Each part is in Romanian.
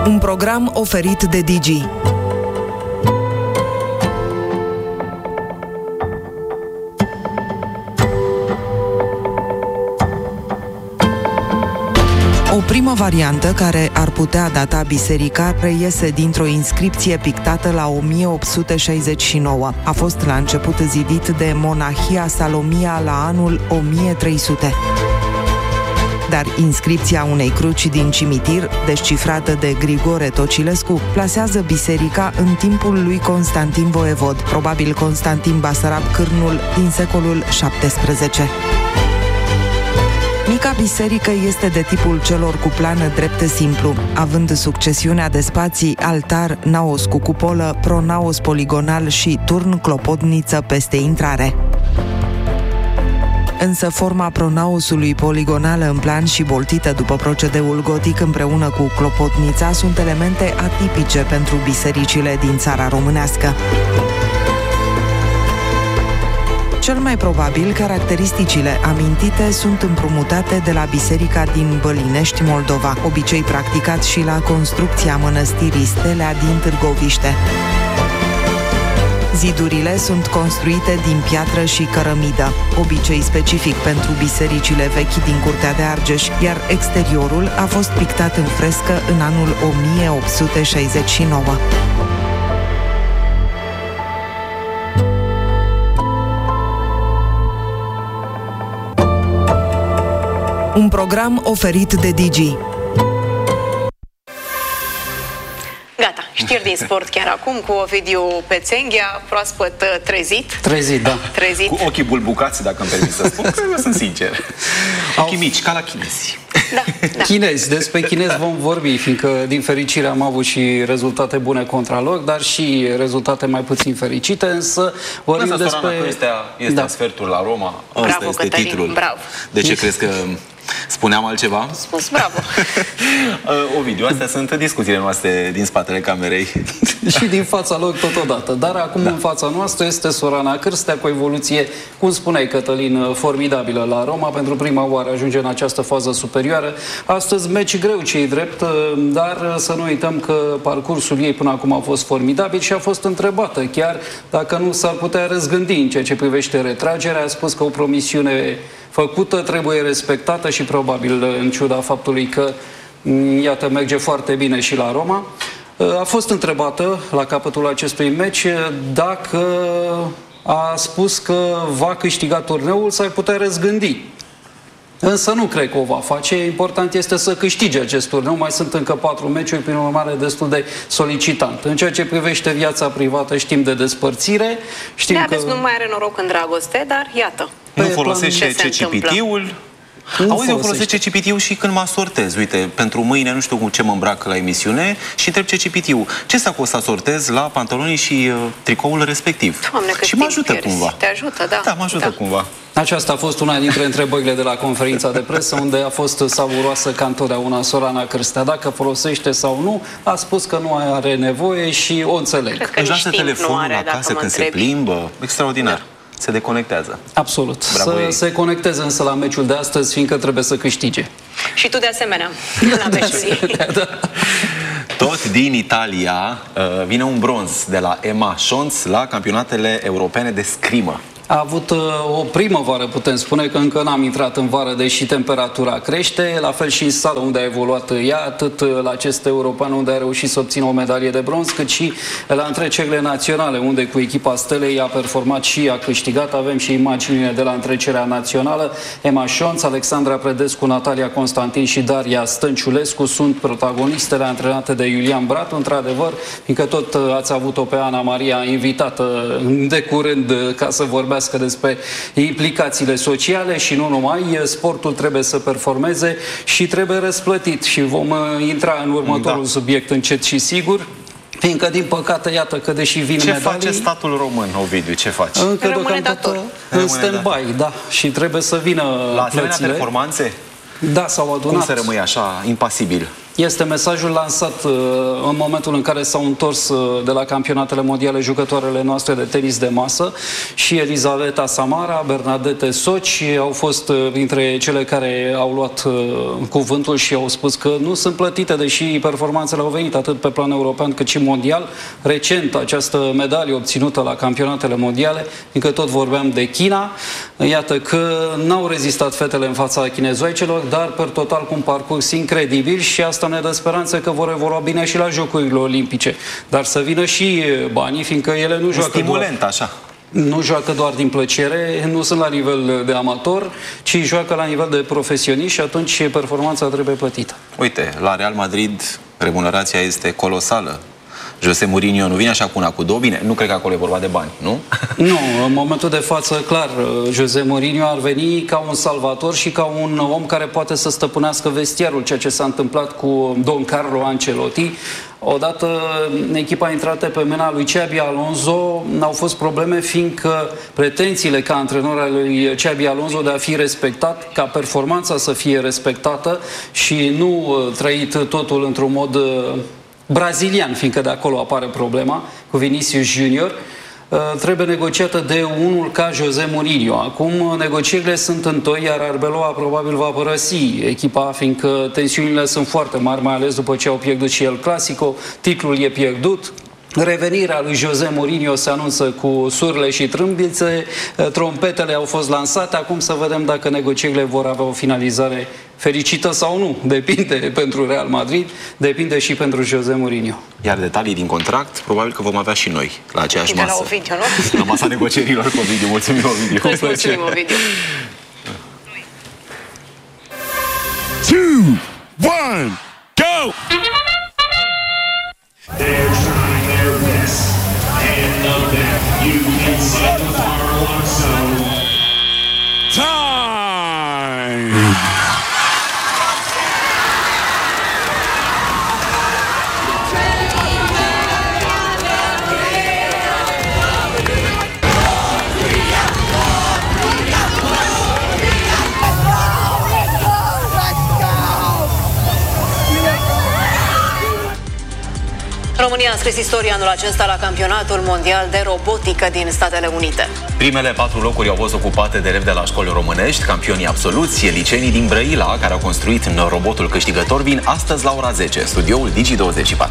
Un program oferit de Digi. O primă variantă care ar putea data biserica reiese dintr-o inscripție pictată la 1869. A fost la început zidit de monahia Salomia la anul 1300. Dar inscripția unei cruci din cimitir, descifrată de Grigore Tocilescu, plasează biserica în timpul lui Constantin Voievod, probabil Constantin Basarab Cârnul din secolul XVII. Mica biserică este de tipul celor cu plană dreptă simplu, având succesiunea de spații altar, naos cu cupolă, pronaos poligonal și turn clopotniță peste intrare. Însă forma pronaosului poligonală în plan și boltită după procedeul gotic împreună cu clopotnița sunt elemente atipice pentru bisericile din țara românească. Cel mai probabil, caracteristicile amintite sunt împrumutate de la biserica din Bălinești, Moldova, obicei practicat și la construcția mănăstirii Stelea din Târgoviște. Zidurile sunt construite din piatră și cărămidă, obicei specific pentru bisericile vechi din Curtea de Argeș, iar exteriorul a fost pictat în frescă în anul 1869. Un program oferit de Digi. Gata, știri din sport chiar acum cu Ovidiu Pețenghia, proaspăt trezit. Trezit, da. Trezit. Cu ochii bulbucați, dacă îmi permis să spun, că sunt sincer. Ochii mici, ca la chinezi. Da, da. Chinezi, despre chinezi vom vorbi, fiindcă din fericire am avut și rezultate bune contra lor, dar și rezultate mai puțin fericite, însă vorbim despre... Este sfertul la Roma, bravo, ăsta este Cătălin, titlul. Bravo. De ce crezi că spuneam altceva? Spus bravo. Ovidiu, astea sunt discuțiile noastre din spatele camerei. Și din fața lor totodată. Dar acum în fața noastră este Sorana Cârstea cu o evoluție, cum spuneai, Cătălin, formidabilă la Roma. Pentru prima oară ajunge în această fază superioară. Astăzi meci greu, ce-i drept, dar să nu uităm că parcursul ei până acum a fost formidabil și a fost întrebată chiar dacă nu s-ar putea răzgândi în ceea ce privește retragerea. A spus că o promisiune făcută trebuie respectată și probabil în ciuda faptului că, iată, merge foarte bine și la Roma. A fost întrebată la capătul acestui meci dacă a spus că va câștiga turneul, s-ar putea răzgândi. Însă nu cred că o va face. Important este să câștige acest turneu. Mai sunt încă 4 meciuri, prin urmare destul de solicitant. În ceea ce privește viața privată, știm de despărțire. Știm că nu mai are noroc în dragoste, dar iată. Nu folosește ChatGPT-ul. Auzi, eu folosesc ChatGPT-ul și când mă asortez. Uite, pentru mâine nu știu cu ce mă îmbrac la emisiune și întreb ChatGPT-ul. Ce s-a fost să asortez la pantalonii și tricoul respectiv? Doamne, și mă ajută cumva. Te ajută, da. Da, mă ajută cumva. Aceasta a fost una dintre întrebările de la conferința de presă, unde a fost savuroasă ca întotdeauna Sorana Cârstea. Dacă folosește sau nu, a spus că nu are nevoie și o înțeleg. Își lasă telefonul acasă când se plimbă. Extraordinar. Da. Se deconectează. Absolut. Să se conecteze însă la meciul de astăzi, fiindcă trebuie să câștige. Și tu de asemenea, la meciul. Da. Tot din Italia vine un bronz de la Emma Schanz la campionatele europene de scrimă. A avut o primăvară, putem spune, că încă n-am intrat în vară, deși temperatura crește, la fel și în sală unde a evoluat ea, atât la acest european unde a reușit să obțină o medalie de bronz, cât și la întrecerile naționale, unde cu echipa Stelei a performat și a câștigat. Avem și imaginile de la întrecerea națională. Emma Schanz, Alexandra Predescu, Natalia Constantin și Daria Stănciulescu sunt protagonistele antrenate de Iulian Bratu, într-adevăr, fiindcă tot ați avut-o pe Ana Maria invitată de curând ca să vorbească despre implicațiile sociale și nu numai. Sportul trebuie să performeze și trebuie răsplătit și vom intra în următorul subiect încet și sigur. Fiindcă, din păcate, iată că deși vin medalii... Ce face statul român, Ovidiu? Ce face? Încă deocamdată în stand-by, da. Și trebuie să vină la asemenea performanțe? Da, s-au adunat. Cum să rămâi așa, impasibil? Este mesajul lansat în momentul în care s-au întors de la campionatele mondiale jucătoarele noastre de tenis de masă și Elizaveta Samara, Bernadette Soci au fost printre cele care au luat cuvântul și au spus că nu sunt plătite, deși performanțele au venit atât pe plan european cât și mondial. Recent această medalie obținută la campionatele mondiale, fiindcă tot vorbeam de China, iată că n-au rezistat fetele în fața chinezoicelor, dar per total cu un parcurs incredibil și asta ne dă speranță că vor evolua bine și la Jocurile Olimpice. Dar să vină și banii, fiindcă ele nu joacă stimulent, așa. Nu joacă doar din plăcere, nu sunt la nivel de amator, ci joacă la nivel de profesioniști și atunci performanța trebuie plătită. Uite, la Real Madrid remunerația este colosală. José Mourinho nu vine așa cu una cu două. Bine, nu cred că acolo e vorba de bani, nu? Nu, în momentul de față, clar, José Mourinho ar veni ca un salvator și ca un om care poate să stăpânească vestiarul, ceea ce s-a întâmplat cu Don Carlo Ancelotti. Odată echipa intrată pe mâna lui Xabi Alonso, n-au fost probleme, fiindcă pretențiile ca antrenor al lui Xabi Alonso de a fi respectat, ca performanța să fie respectată și nu trăit totul într-un mod brazilian, fiindcă de acolo apare problema cu Vinicius Junior, trebuie negociată de unul ca José Mourinho. Acum negocierile sunt în toi, iar Arbeloa probabil va părăsi echipa, fiindcă tensiunile sunt foarte mari, mai ales după ce au pierdut și el Clasico, titlul e pierdut. Revenirea lui José Mourinho se anunță cu surle și trâmbițe, trompetele au fost lansate, acum să vedem dacă negocierile vor avea o finalizare fericită sau nu. Depinde pentru Real Madrid, depinde și pentru José Mourinho. Iar detalii din contract, probabil că vom avea și noi la aceeași masă. La Ovidiu, nu? La masa negocierilor cu Ovidiu. Mulțumim, Ovidiu. Mulțumim, Ovidiu. 2, 1, go! They're trying their best, and the back you can see the far walk zone. Time! România a scris istoria anul acesta la campionatul mondial de robotică din Statele Unite. Primele 4 locuri au fost ocupate de elevi de la școli românești, campionii absoluți, licenii din Brăila, care au construit robotul câștigător, vin astăzi la ora 10, studioul Digi24.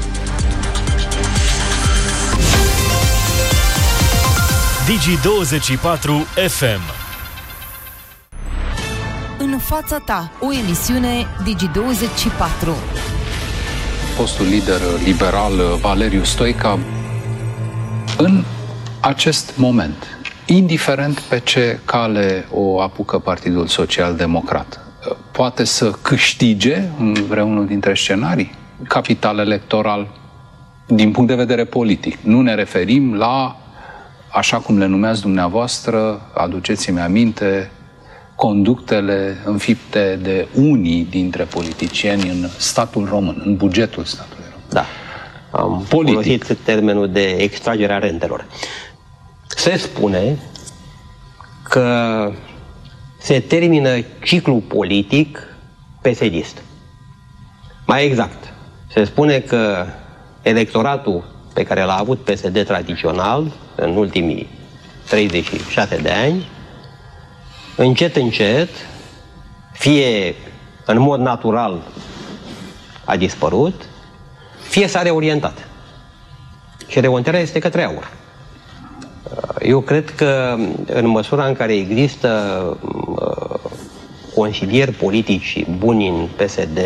Digi24 FM. În fața ta, o emisiune Digi24. Fostul lider liberal Valeriu Stoica, în acest moment, indiferent pe ce cale o apucă Partidul Social-Democrat, poate să câștige în vreunul dintre scenarii capital electoral din punct de vedere politic. Nu ne referim la, așa cum le numeați dumneavoastră, aduceți-mi aminte, conductele înfipte de unii dintre politicieni în statul român, în bugetul statului român. Da. Am folosit termenul de extragerea rentelor. Se spune că se termină ciclul politic PSD-ist. Mai exact, se spune că electoratul pe care l-a avut PSD tradițional în ultimii 36 de ani, încet, încet, fie în mod natural a dispărut, fie s-a reorientat. Și reorientarea este către aur. Eu cred că în măsura în care există consilieri politici buni în PSD,